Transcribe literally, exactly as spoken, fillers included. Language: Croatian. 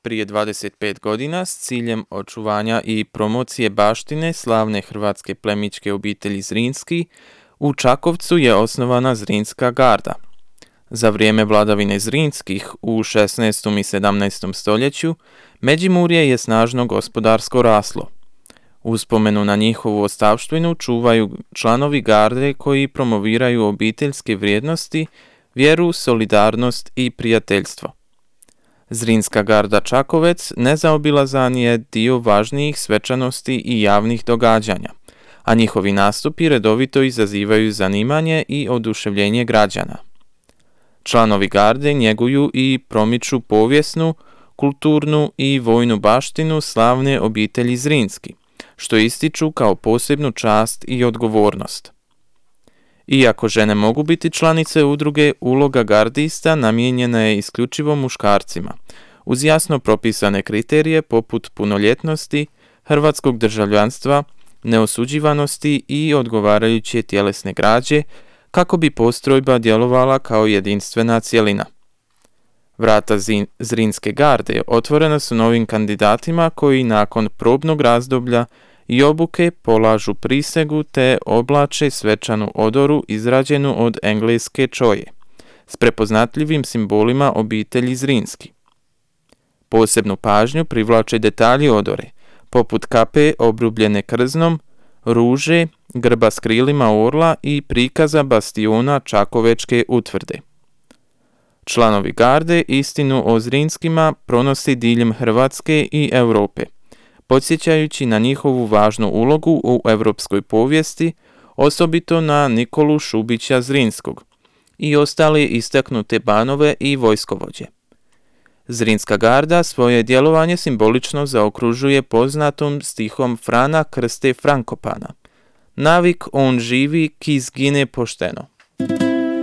prije dvadeset pet godina s ciljem očuvanja i promocije baštine slavne hrvatske plemićke obitelji Zrinski, u Čakovcu je osnovana Zrinska garda. Za vrijeme vladavine Zrinskih u šesnaestom i sedamnaestom stoljeću Međimurje je snažno gospodarsko raslo. Uspomenu na njihovu ostavštinu čuvaju članovi garde koji promoviraju obiteljske vrijednosti, vjeru, solidarnost i prijateljstvo. Zrinska garda Čakovec nezaobilazan je dio važnijih svečanosti i javnih događanja, a njihovi nastupi redovito izazivaju zanimanje i oduševljenje građana. Članovi garde njeguju i promiču povijesnu, kulturnu i vojnu baštinu slavne obitelji Zrinski, što ističu kao posebnu čast i odgovornost. Iako žene mogu biti članice udruge, uloga gardista namijenjena je isključivo muškarcima, uz jasno propisane kriterije poput punoljetnosti, hrvatskog državljanstva, neosuđivanosti i odgovarajuće tjelesne građe, kako bi postrojba djelovala kao jedinstvena cjelina. Vrata Zrinske garde otvorena su novim kandidatima koji nakon probnog razdoblja i obuke polažu prisegu te oblače svečanu odoru izrađenu od engleske čoje, s prepoznatljivim simbolima obitelji Zrinski. Posebnu pažnju privlače detalji odore, poput kape obrubljene krznom, ruže, grba s krilima orla i prikaza bastiona Čakovečke utvrde. Članovi garde istinu o Zrinskima pronosi diljem Hrvatske i Europe, podsjećajući na njihovu važnu ulogu u europskoj povijesti, osobito na Nikolu Šubića Zrinskog i ostale istaknute banove i vojskovođe. Zrinska garda svoje djelovanje simbolično zaokružuje poznatom stihom Frana Krste Frankopana: "Navik on živi ki zgine pošteno."